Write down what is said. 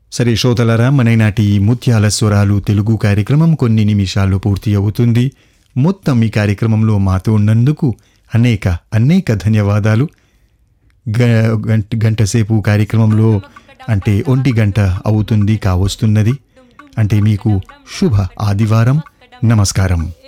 సరే శ్రోతలారా, మనైనాటి ముత్యాల స్వరాలు తెలుగు కార్యక్రమం కొన్ని నిమిషాల్లో పూర్తి అవుతుంది. మొత్తం ఈ కార్యక్రమంలో మాతో ఉన్నందుకు అనేక ధన్యవాదాలు. గంట సేపు కార్యక్రమంలో అంటే 1 గంట అవుతుంది కావస్తున్నది. అంటే మీకు శుభ ఆదివారం. నమస్కారం.